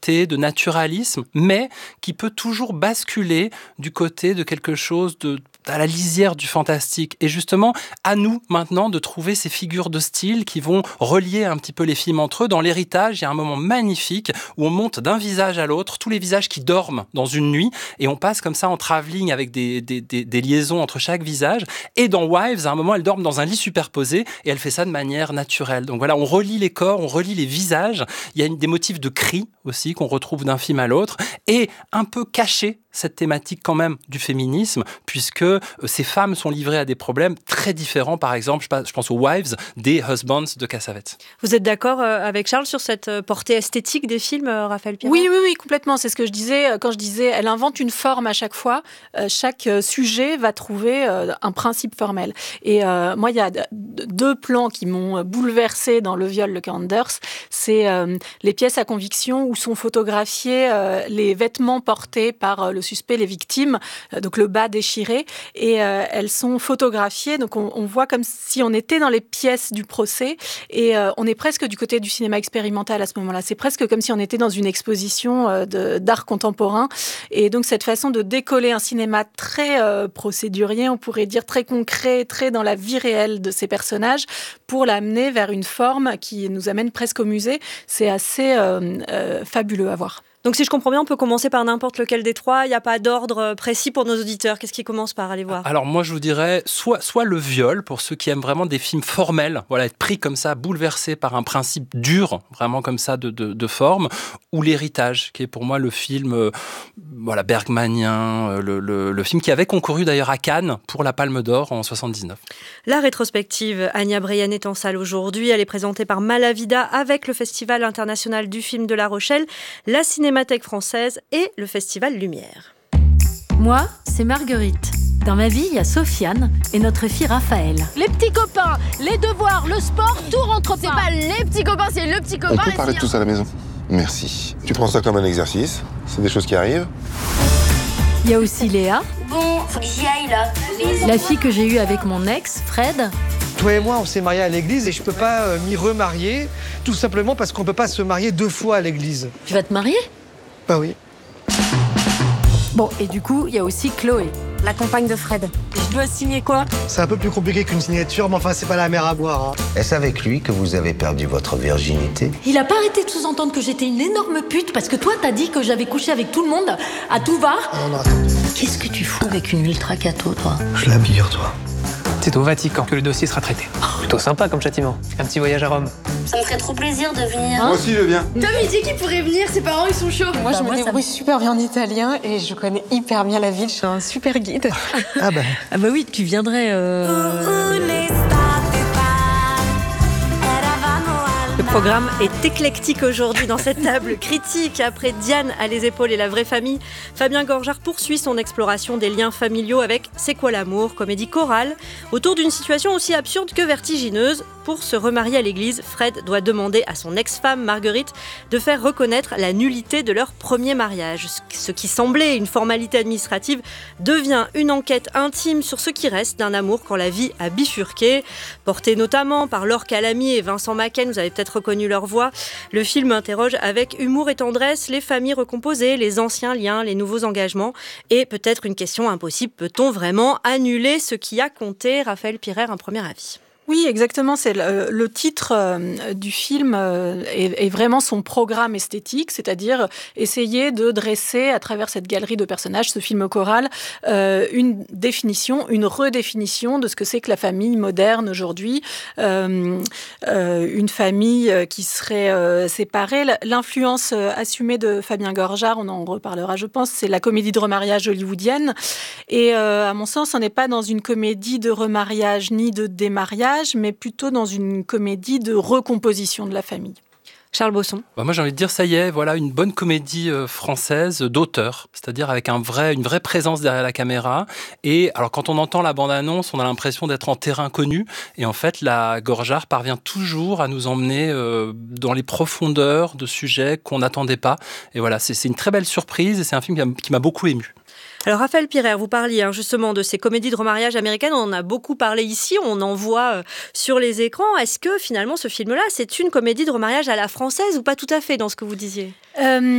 légèreté, de naturalisme, mais qui peut toujours basculer du côté de quelque chose à la lisière du fantastique. Et justement, à nous maintenant de trouver ces figures de style qui vont relier un petit peu les films entre eux. Dans L'Héritage, il y a un moment magnifique où on monte d'un visage à l'autre, tous les visages qui dorment dans une nuit, et on passe comme ça en travelling avec des liaisons entre chaque visage. Et dans Wives, à un moment, elles dorment dans un lit superposé, et elle fait ça de manière naturelle. Donc voilà, on relie les corps, on relie les visages. Il y a des motifs de cris aussi qu'on retrouve d'un film à l'autre, et un peu caché cette thématique quand même du féminisme, puisque ces femmes sont livrées à des problèmes très différents, par exemple, je pense aux Wives des Husbands de Cassavetes. Vous êtes d'accord avec Charles sur cette portée esthétique des films, Raphaël Piret ? Oui, complètement. C'est ce que je disais quand je disais, elle invente une forme à chaque fois. Chaque sujet va trouver un principe formel. Et moi, il y a deux plans qui m'ont bouleversée dans Le viol de Anders. C'est les pièces à conviction où sont photographiés les vêtements portés par le suspect, les victimes, donc le bas déchiré, et elles sont photographiées, donc on voit comme si on était dans les pièces du procès, et on est presque du côté du cinéma expérimental à ce moment-là. C'est presque comme si on était dans une exposition d'art contemporain, et donc cette façon de décoller un cinéma très procédurier, on pourrait dire très concret, très dans la vie réelle de ces personnages, pour l'amener vers une forme qui nous amène presque au musée, c'est assez fabuleux à voir. Donc si je comprends bien, on peut commencer par n'importe lequel des trois. Il n'y a pas d'ordre précis pour nos auditeurs. Qu'est-ce qui commence par aller voir ? Alors moi je vous dirais soit Le viol, pour ceux qui aiment vraiment des films formels, voilà, être pris comme ça, bouleversé par un principe dur, vraiment comme ça de forme, ou L'Héritage, qui est pour moi le film bergmanien, le film qui avait concouru d'ailleurs à Cannes pour la Palme d'Or en 79. La rétrospective Anya Brian est en salle aujourd'hui. Elle est présentée par Malavida avec le Festival international du film de La Rochelle, la Cinémathèque française et le Festival Lumière. Moi, c'est Marguerite. Dans ma vie, il y a Sofiane et notre fille Raphaël. Les petits copains, les devoirs, le sport, tout rentre pas. C'est pas les petits copains, c'est le petit copain. On peut parler de tout ça à la maison. Merci. Tu prends ça comme un exercice. C'est des choses qui arrivent. Il y a aussi Léa. Bon, faut que j'y aille là. La fille que j'ai eue avec mon ex, Fred. Toi et moi, on s'est mariés à l'église et je peux pas m'y remarier, tout simplement parce qu'on peut pas se marier 2 fois à l'église. Tu vas te marier ? Bah oui. Bon, et du coup, il y a aussi Chloé. La compagne de Fred. Je dois signer quoi ? C'est un peu plus compliqué qu'une signature, mais enfin, c'est pas la mer à boire. Est-ce avec lui que vous avez perdu votre virginité ? Il a pas arrêté de sous-entendre que j'étais une énorme pute parce que toi, t'as dit que j'avais couché avec tout le monde, à tout va. Non, attends. Qu'est-ce que tu fous avec une ultra cato, toi ? Je l'habille, toi. C'est au Vatican que le dossier sera traité. Plutôt sympa comme châtiment. Un petit voyage à Rome. Ça me ferait trop plaisir de venir. Moi aussi, je viens. Tom, il dit qu'il pourrait venir, ses parents, ils sont chauds. Moi, je me débrouille super bien en italien et je connais hyper bien la ville. Je suis un super guide. Ah bah oui, tu viendrais... Le programme est éclectique aujourd'hui dans cette table critique. Après Diane à les épaules et la vraie famille, Fabien Gorjard poursuit son exploration des liens familiaux avec C'est quoi l'amour, comédie chorale, autour d'une situation aussi absurde que vertigineuse. Pour se remarier à l'église, Fred doit demander à son ex-femme Marguerite de faire reconnaître la nullité de leur premier mariage. Ce qui semblait une formalité administrative devient une enquête intime sur ce qui reste d'un amour quand la vie a bifurqué. Porté notamment par Laure Calamy et Vincent Macken, vous avez peut-être reconnu leur voix, le film interroge avec humour et tendresse les familles recomposées, les anciens liens, les nouveaux engagements et peut-être une question impossible, peut-on vraiment annuler ce qui a compté ? Raphaël Pirer, un premier avis. Oui, exactement. C'est le titre du film est vraiment son programme esthétique, c'est-à-dire essayer de dresser à travers cette galerie de personnages, ce film choral, une définition, une redéfinition de ce que c'est que la famille moderne aujourd'hui, une famille qui serait séparée. L'influence assumée de Fabien Gorjard, on en reparlera, je pense, c'est la comédie de remariage hollywoodienne. Et à mon sens, on n'est pas dans une comédie de remariage ni de démariage, mais plutôt dans une comédie de recomposition de la famille. Charles Bosson. Moi j'ai envie de dire, ça y est, voilà une bonne comédie française d'auteur, c'est-à-dire avec une vraie présence derrière la caméra. Et alors quand on entend la bande-annonce, on a l'impression d'être en terrain connu. Et en fait, la Gorjard parvient toujours à nous emmener dans les profondeurs de sujets qu'on n'attendait pas. Et voilà, c'est une très belle surprise et c'est un film qui m'a beaucoup ému. Alors Raphaël Pirer, vous parliez justement de ces comédies de remariage américaines, on en a beaucoup parlé ici, on en voit sur les écrans. Est-ce que finalement ce film-là, c'est une comédie de remariage à la française ou pas tout à fait dans ce que vous disiez ?